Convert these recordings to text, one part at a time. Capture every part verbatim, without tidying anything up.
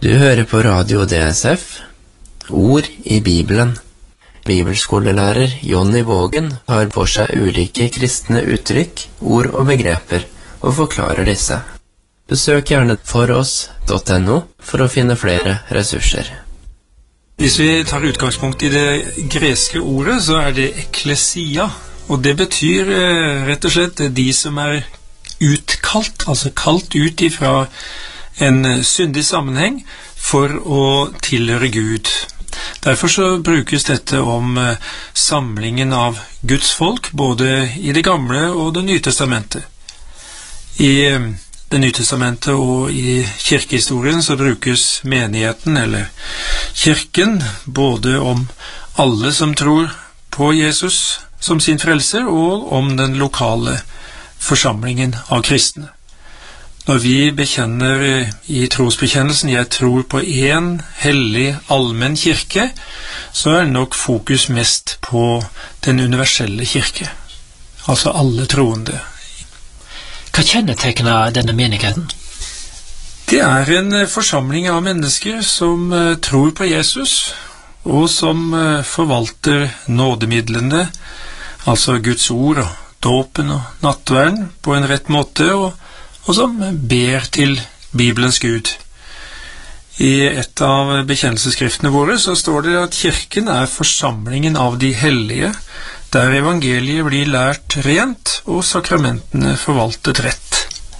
Du hører på Radio D S F, Ord i Bibelen. Bibelskolelærer Jonny Vågen har for seg ulike kristne uttrykk, ord og begreper, og forklarer disse. Besøk gjerne foross punktum no for å finne flere ressurser. Hvis vi tar utgangspunkt i det greske ordet, så er det ekklesia, og det betyr eh, rett og slett de som er utkalt, altså kalt ut ifra en syndig sammenheng for å tilhøre Gud. Derfor så brukes dette om eh, samlingen av Guds folk, både i det gamle og det nye testamentet. I eh, det nye testamentet og i kirkehistorien så brukes menigheten, eller kirken, både om alle som tror på Jesus som sin frelser, og om den lokale forsamlingen av kristne. Når vi bekjenner i trosbekjennelsen «Jeg tror på en hellig allmenn kirke», så er nok fokus mest på den universelle kirke, altså alle troende. Hva kjennetegner denne menigheten? Det er en forsamling av mennesker som tror på Jesus, og som forvalter nådemidlene, altså Guds ord og dåpen og nattverden på en rett måte, og og som ber til Bibelens Gud. I et av bekjennelsesskriftene våre så står det at kirken er forsamlingen av de hellige, der evangeliet blir lært rent og sakramentene forvaltet rett.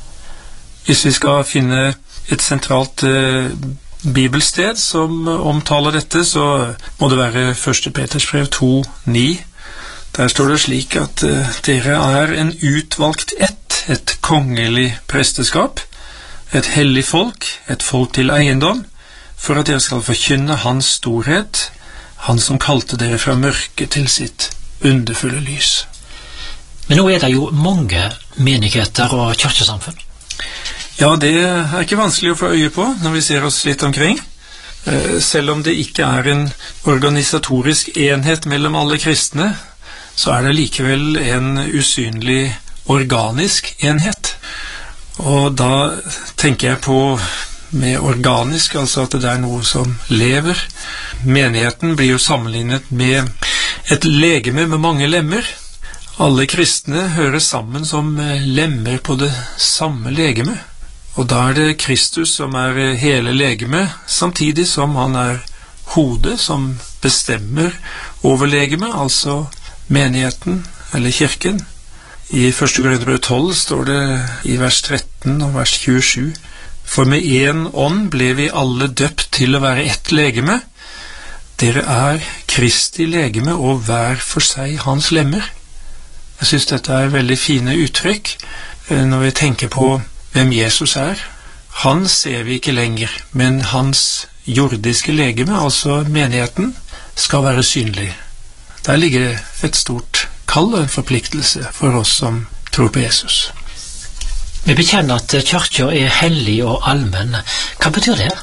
Hvis vi skal finne et sentralt eh, bibelsted som omtaler dette, så må det være første Peters brev to ni. Der står det slik at uh, dere er en utvalgt ett, et kongelig presteskap, et hellig folk, et folk til eiendom, for at dere skal forkynne hans storhet, han som kalte dere fra mørket til sitt underfulle lys. Men nå er det jo mange menigheter og kirkesamfunn. Ja, det er ikke vanskelig å få øye på når vi ser oss litt omkring. Uh, selv om det ikke er en organisatorisk enhet mellom alle kristne, så er det likevel en usynlig organisk enhet. Og da tenker jeg på med organisk, altså at det er noe som lever. Menigheten blir jo sammenlignet med et legeme med mange lemmer. Alle kristne hører sammen som lemmer på det samme legeme. Og da er det Kristus som er hele legeme, samtidig som han er hodet som bestemmer over legeme, altså menigheten, eller kirken. I første Korinterbrev tolv står det i vers tretten og vers tjuesju: For med en ånd ble vi alle døpt til å være ett legeme. Dere er Kristi legeme, og hver for seg hans lemmer. Jeg synes dette er veldig fine uttrykk når vi tenker på hvem Jesus er. Han ser vi ikke lenger, men hans jordiske legeme, altså menigheten, skal være synlig. Der ligger et stort kall og en forpliktelse for oss som tror på Jesus. Vi bekjenner at kirken er hellig og allmenn. Hva betyr det?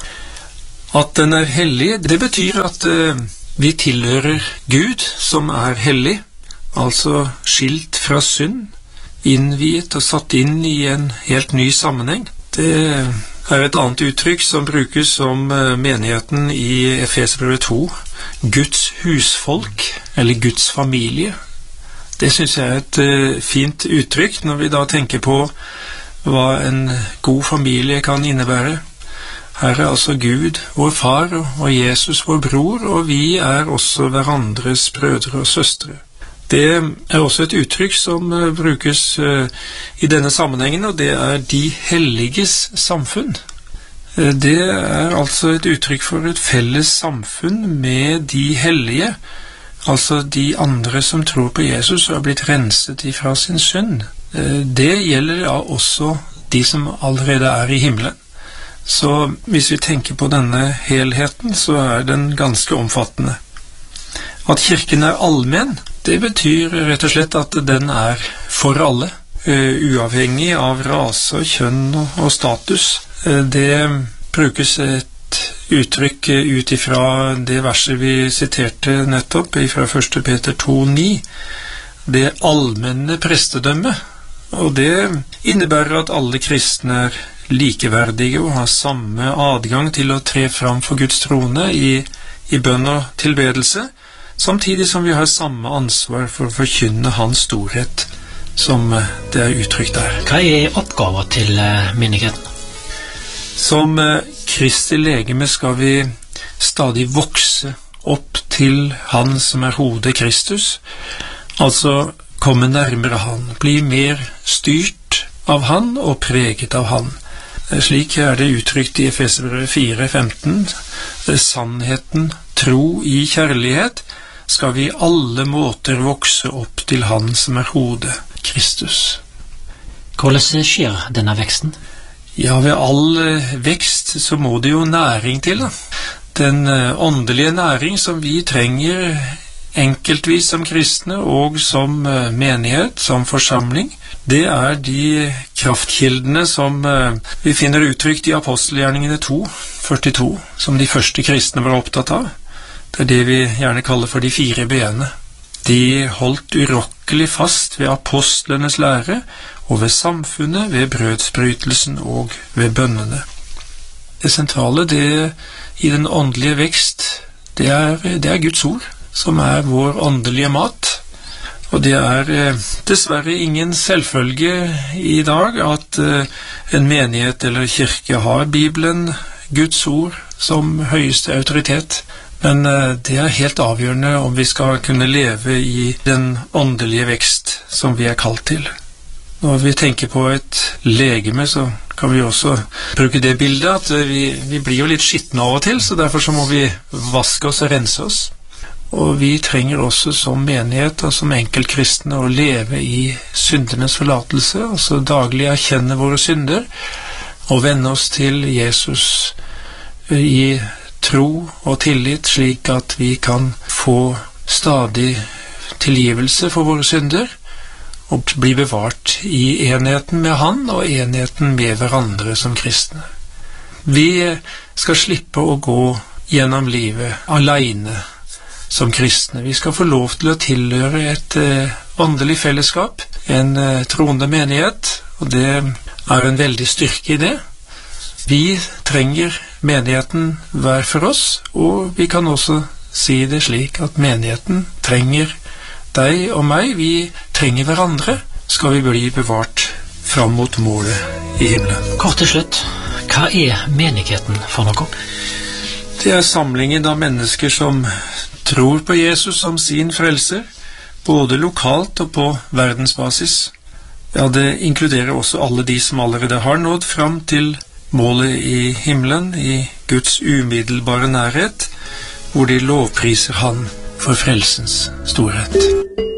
At den er hellig, det betyr at uh, vi tilhører Gud som er hellig, altså skilt fra synd, innviet og satt inn i en helt ny sammenheng. Det er et annet uttrykk som brukes om menigheten i Efeserbrevet to, Guds husfolk, eller Guds familie. Det synes jeg er et uh, fint uttrykk når vi da tenker på hva en god familie kan innebære. Her er altså Gud, vår far, og Jesus, vår bror, og vi er også hverandres brødre og søstre. Det er også et uttrykk som uh, brukes uh, i denne sammenhengen, og det er de helliges samfunn. Uh, det er altså et uttrykk for et felles samfunn med de hellige, altså de andre som tror på Jesus og har blitt renset ifra sin synd. Uh, det gjelder ja også de som allerede er i himmelen. Så hvis vi tenker på denne helheten, så er den ganske omfattende. At kirken er allmenn, det betyr rett og slett at den er for alle, uh, uavhengig av rase, kjønn og, og status. Uh, det brukes et uttrykk ut ifra det verset vi siterte nettopp, ifra første Peter to ni, det allmenne prestedømme. Og det innebærer at alle kristne er likeverdige og har samme adgang til å tre fram for Guds trone i, i bønn og tilbedelse, samtidig som vi har samme ansvar for å forkynne hans storhet, som det er uttrykt der. Hva er oppgaven til menigheten? Som Kristi legeme skal vi stadig vokse opp til han som er hodet Kristus, altså komme nærmere han, bli mer styrt av han og preget av han. Slik er det uttrykt i Efeserbrevet fire femten. Sannheten, tro i kjærlighet, skal vi i alle måter vokse opp til han som er hodet, Kristus. Hvordan skjer denne veksten? Ja, ved all vekst så må det jo næring til, da. Den åndelige næring som vi trenger enkeltvis som kristne og som menighet, som forsamling, det er de kraftkildene som vi finner uttrykt i apostelgjerningene to førtito, som de første kristne var opptatt av. Det er det vi gjerne kaller for de fire bene. De holdt urokkelig fast ved apostlenes lære, og ved samfunnet, ved brødsbrytelsen og ved bønnene. Det sentrale det, i den åndelige vekst, det er, det er Guds ord, som er vår åndelige mat. Og det er eh, dessverre ingen selvfølge i dag at eh, en menighet eller kirke har Bibelen, Guds ord, som høyeste autoritet. Men eh, det er helt avgjørende om vi skal kunne leve i den åndelige vekst som vi er kalt til. Når vi tenker på et legeme, så kan vi også bruke det bildet at vi, vi blir jo litt skitne av og til, så derfor så må vi vaske oss og rense oss. Og vi trenger også som menighet og som enkeltkristne å leve i syndenes forlatelse, altså daglig erkjenne våre synder og vende oss til Jesus i tro og tillit, slik at vi kan få stadig tilgivelse for våre synder og bli bevart i enheten med han og enheten med hverandre som kristne. Vi skal slippe å gå gjennom livet alene som kristne. Vi skal få lov til å tilhøre et eh, åndelig fellesskap, en eh, troende menighet, og det er en veldig styrke i det. Vi trenger menigheten hver for oss, og vi kan også si det slik at menigheten trenger deg og meg. Vi trenger hverandre, skal vi bli bevart fram mot målet i himmelen. Kort til slutt, hva er menigheten for noe? Det er samlingen av mennesker som tror på Jesus som sin frelser, både lokalt og på verdensbasis. Ja, det inkluderer også alle de som allerede har nådd fram til målet i himmelen, i Guds umiddelbare nærhet, hvor de lovpriser han for frelsens storhet.